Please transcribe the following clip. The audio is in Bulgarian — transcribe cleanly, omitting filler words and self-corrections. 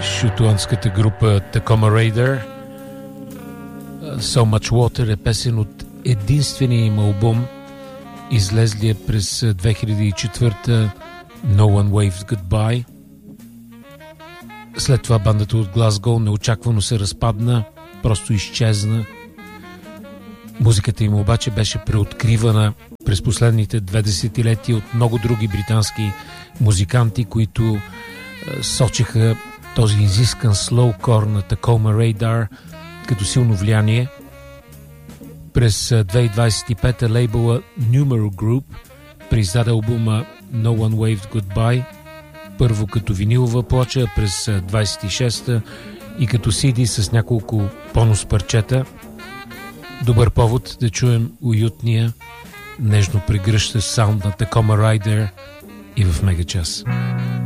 Шотландската група Tacoma Raider. So Much Water е песен от единствения им албум, излезлия през 2004 No One Waves Goodbye. След това бандата от Глазго неочаквано се разпадна, просто изчезна. Музиката им обаче беше преоткривана през последните 2 десетилетия от много други британски музиканти, които сочеха този изискан слоукор на Tacoma Radar като силно влияние. През 2025 лейбъла Numeral Group преиздаде албума No One Waved Goodbye, първо като винилова плоча, през 26-та и като CD с няколко бонус парчета. Добър повод да чуем уютния, нежно прегръщащ саунд на Tacoma Raider и в Мегачас.